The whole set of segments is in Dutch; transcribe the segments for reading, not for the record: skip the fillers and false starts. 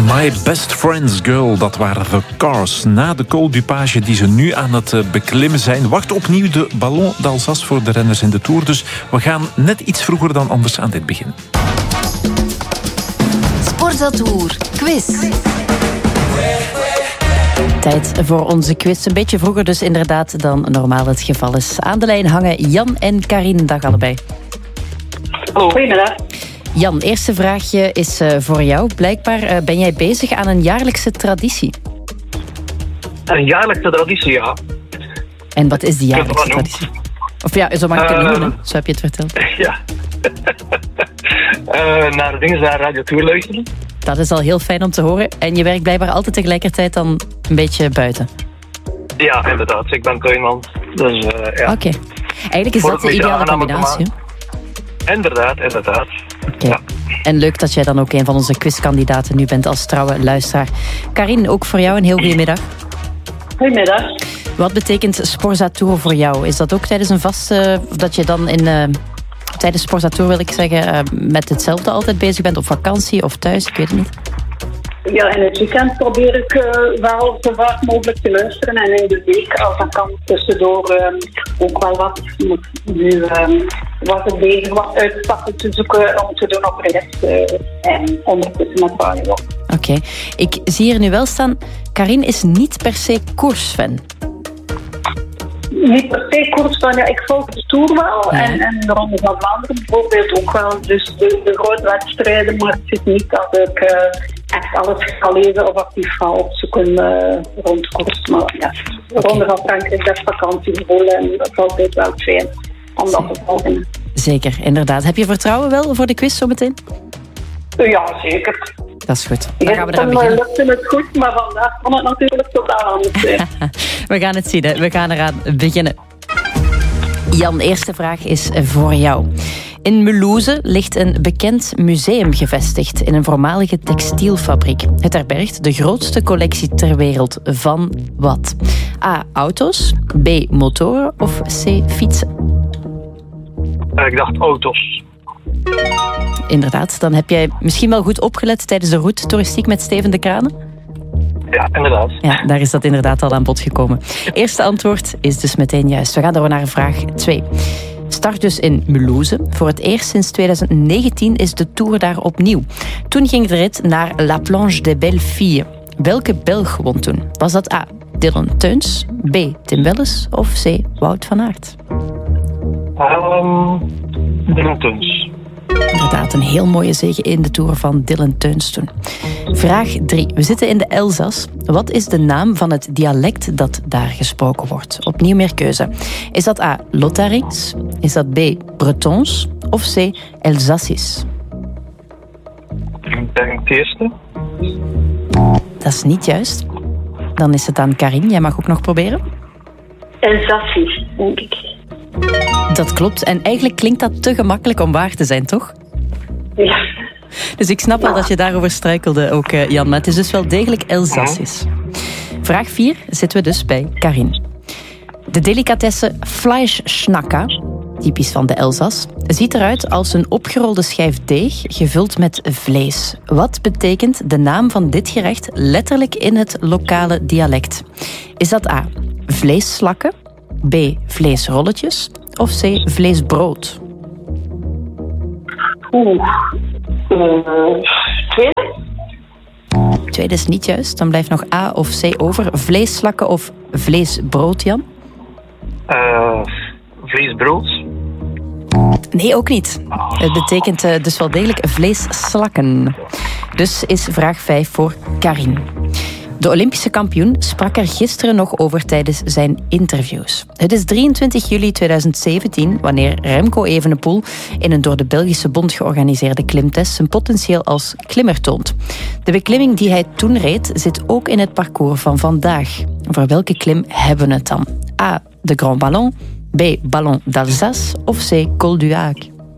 My Best Friend's Girl, dat waren de Cars. Na de Col du Page die ze nu aan het beklimmen zijn, wacht opnieuw de Ballon d'Alsace voor de renners in de Tour. Dus we gaan net iets vroeger dan anders aan dit begin. Sportatour quiz. Tijd voor onze quiz. Een beetje vroeger dus inderdaad dan normaal het geval is. Aan de lijn hangen Jan en Karin. Dag allebei. Hallo. Goedemiddag. Jan, eerste vraagje is voor jou. Blijkbaar ben jij bezig aan een jaarlijkse traditie. Een jaarlijkse traditie, ja. En wat is die jaarlijkse traditie? Of ja, zo mag ik het noemen, zo heb je het verteld. Ja. Naar Radio Tour luisteren. Dat is al heel fijn om te horen. En je werkt blijkbaar altijd tegelijkertijd dan een beetje buiten. Ja, inderdaad. Ik ben tuinman. Dus ja. Oké. Eigenlijk is dat de ideale combinatie. Inderdaad. Okay. Ja. En leuk dat jij dan ook een van onze quizkandidaten nu bent als trouwe luisteraar. Karin, ook voor jou een heel goede middag. Goedemiddag. Wat betekent Sportatour voor jou? Is dat ook tijdens een vaste... dat je dan tijdens Sportatour, wil ik zeggen, met hetzelfde altijd bezig bent? Op vakantie of thuis? Ik weet het niet. Ja, in het weekend probeer ik wel zo vaak mogelijk te luisteren. En in de week, als dan kan tussendoor ook wel wat. Nu was ik bezig wat uitstappen te zoeken om te doen op reis. En ondertussen met radio. Oké. Ik zie hier nu wel staan, Karin is niet per se koersfan. Niet per se koersfan, ja, ik volg de Tour wel. Ja. En de Ronde van Vlaanderen bijvoorbeeld ook wel. Dus de grote wedstrijden, maar het zit niet dat ik... echt alles ga lezen of actief ga opzoeken rond koers. Maar ja, de Ronde van Frankrijk, dat is vakantiegevoel en dat is altijd wel fijn om dat te volgen. Zeker, inderdaad. Heb je vertrouwen wel voor de quiz zometeen? Ja, zeker. Dat is goed. Dan gaan we eraan beginnen. Lukte het goed, maar vandaag kan het natuurlijk totaal anders zijn. We gaan het zien, hè. We gaan eraan beginnen. Jan, eerste vraag is voor jou. In Mulhouse ligt een bekend museum gevestigd in een voormalige textielfabriek. Het herbergt de grootste collectie ter wereld van wat? A. Auto's, B. Motoren of C. Fietsen? Ik dacht auto's. Inderdaad, dan heb jij misschien wel goed opgelet tijdens de route toeristiek met Steven de Kranen? Ja, inderdaad. Ja, daar is dat inderdaad al aan bod gekomen. Eerste antwoord is dus meteen juist. We gaan door naar vraag 2. Start dus in Mulhouse. Voor het eerst sinds 2019 is de Tour daar opnieuw. Toen ging de rit naar La Planche des Belles Filles. Welke Belg won toen? Was dat A. Dylan Teuns, B. Tim Welles of C. Wout van Aert? Dylan Teuns. Inderdaad, een heel mooie zege in de Tour van Dylan Teuns toen. Vraag 3. We zitten in de Elzas. Wat is de naam van het dialect dat daar gesproken wordt? Opnieuw meer keuze. Is dat A. Lotharings? Is dat B. Bretons? Of C. Elsassisch? Ik denk het eerste. Dat is niet juist. Dan is het aan Karin. Jij mag ook nog proberen. Elsassisch, denk ik. Dat klopt. En eigenlijk klinkt dat te gemakkelijk om waar te zijn, toch? Ja. Dus ik snap wel dat je daarover struikelde ook, Jan. Maar het is dus wel degelijk Elsassisch. Vraag 4 zitten we dus bij Karin. De delicatesse Fleischschnacker, typisch van de Elzas, ziet eruit als een opgerolde schijf deeg gevuld met vlees. Wat betekent de naam van dit gerecht letterlijk in het lokale dialect? Is dat A. Vleesslakken, B. Vleesrolletjes of C. Vleesbrood? Tweede? Tweede is niet juist. Dan blijft nog A of C over. Vleesslakken of vleesbrood, Jan? Vleesbrood. Nee, ook niet. Het betekent dus wel degelijk vleesslakken. Dus is vraag 5 voor Karin. De Olympische kampioen sprak er gisteren nog over tijdens zijn interviews. Het is 23 juli 2017 wanneer Remco Evenepoel in een door de Belgische Bond georganiseerde klimtest zijn potentieel als klimmer toont. De beklimming die hij toen reed zit ook in het parcours van vandaag. Voor welke klim hebben we het dan? A. De Grand Ballon, B. Ballon d'Alsace of C. Col du Hac?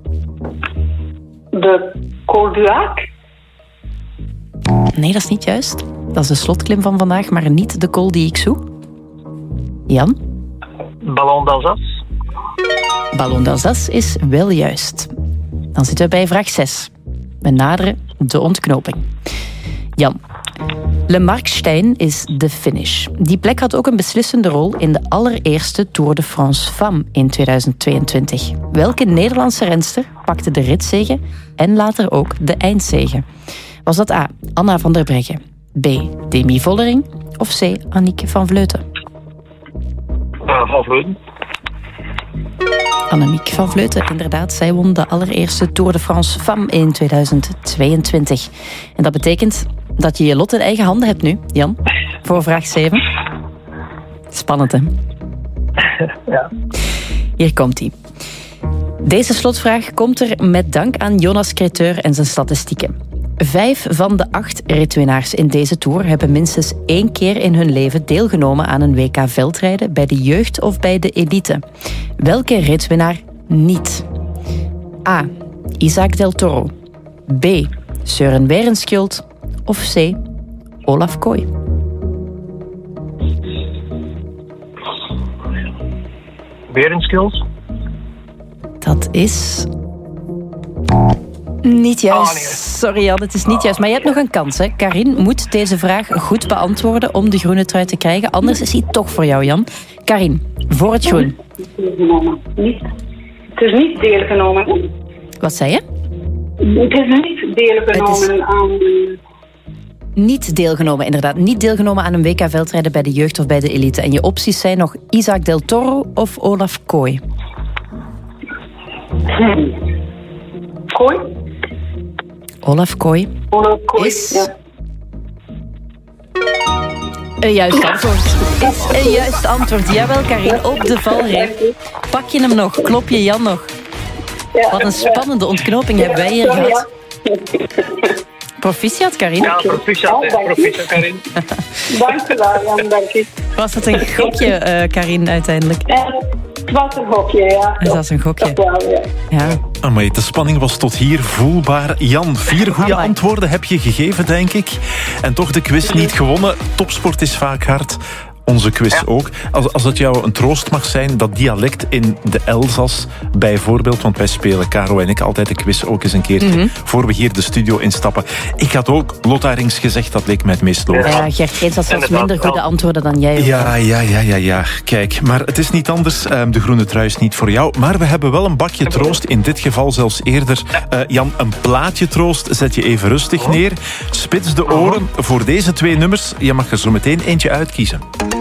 De Col du Hac? Nee, dat is niet juist. Dat is de slotklim van vandaag, maar niet de col die ik zoek. Jan? Ballon d'Alsace. Ballon d'Alsace is wel juist. Dan zitten we bij vraag 6. We naderen de ontknoping. Jan. Le Markstein is de finish. Die plek had ook een beslissende rol in de allereerste Tour de France Femme in 2022. Welke Nederlandse renster pakte de ritzege en later ook de eindzege? Was dat A. Anna van der Breggen, B. Demi Vollering of C. Annick van Vleuten? Van Vleuten. Annemiek van Vleuten, inderdaad. Zij won de allereerste Tour de France Femme in 2022. En dat betekent dat je je lot in eigen handen hebt nu, Jan. Voor vraag 7. Spannend, hè? Ja. Hier komt-ie. Deze slotvraag komt er met dank aan Jonas Creteur en zijn statistieken. 5 van de 8 ritwinnaars in deze Tour hebben minstens 1 keer in hun leven deelgenomen aan een WK veldrijden bij de jeugd of bij de elite. Welke ritwinnaar niet? A. Isaac Del Toro. B. Søren Werenskjold. Of C. Olaf Kooi. Werenskjold? Dat is... niet juist. Sorry Jan, het is niet juist. Maar je hebt nog een kans, hè. Karin moet deze vraag goed beantwoorden om de groene trui te krijgen. Anders is hij toch voor jou, Jan. Karin, voor het groen. Het is niet deelgenomen. Wat zei je? Het is niet deelgenomen aan... Niet deelgenomen, inderdaad. Niet deelgenomen aan een WK veldrijden bij de jeugd of bij de elite. En je opties zijn nog Isaac Del Toro of Olaf Kooi. Kooi? Olaf Kooi is... ja. Een juist antwoord. Is een juist antwoord. Jawel, Karin, op de valreep. Pak je hem nog? Klop je Jan nog? Wat een spannende ontknoping hebben wij hier gehad. Proficiat, Karin. Ja, proficiat, Karin. Dank je wel, Jan, dank je. Was dat een gokje, Karin, uiteindelijk? Het was een gokje, ja. Het was een gokje. Dat wel, ja. Ja. Amai, de spanning was tot hier voelbaar. Jan, 4 goede antwoorden heb je gegeven, denk ik. En toch de quiz niet gewonnen. Topsport is vaak hard. Onze quiz ook. Als het jou een troost mag zijn, dat dialect in de Elzas bijvoorbeeld, want wij spelen, Caro en ik, altijd de quiz ook eens een keertje voor we hier de studio instappen. Ik had ook Lotharings gezegd, dat leek mij het meest logisch. Ja, Gert Geens had zelfs minder goede antwoorden dan jij. Ja. Kijk, maar het is niet anders. De groene trui is niet voor jou. Maar we hebben wel een bakje troost. In dit geval zelfs eerder. Jan, een plaatje troost. Zet je even rustig neer. Spits de oren voor deze 2 nummers. Je mag er zo meteen eentje uitkiezen.